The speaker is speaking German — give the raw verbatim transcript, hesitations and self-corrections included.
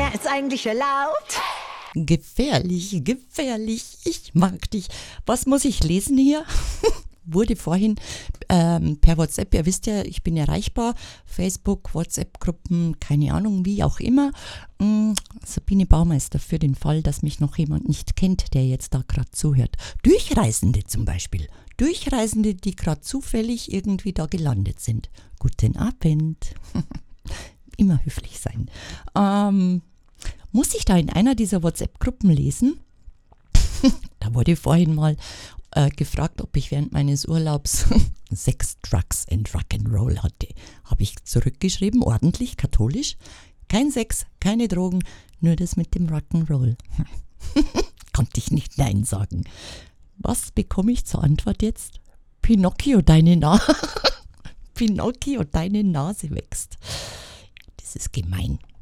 Wer ist eigentlich erlaubt? Gefährlich, gefährlich, ich mag dich. Was muss ich lesen hier? Wurde vorhin ähm, per WhatsApp, ihr wisst ja, ich bin erreichbar, Facebook, WhatsApp-Gruppen, keine Ahnung, wie auch immer. Ähm, Sabine Baumeister, für den Fall, dass mich noch jemand nicht kennt, der jetzt da gerade zuhört. Durchreisende zum Beispiel. Durchreisende, die gerade zufällig irgendwie da gelandet sind. Guten Abend. Immer höflich sein. Ähm, muss ich da in einer dieser WhatsApp-Gruppen lesen? Da wurde vorhin mal äh, gefragt, ob ich während meines Urlaubs Sex, Drugs and Rock'n'Roll hatte. Habe ich zurückgeschrieben, ordentlich, katholisch. Kein Sex, keine Drogen, nur das mit dem Rock'n'Roll. Konnte ich nicht Nein sagen. Was bekomme ich zur Antwort jetzt? Pinocchio, deine Nase. Pinocchio, deine Nase wächst. Das ist gemein.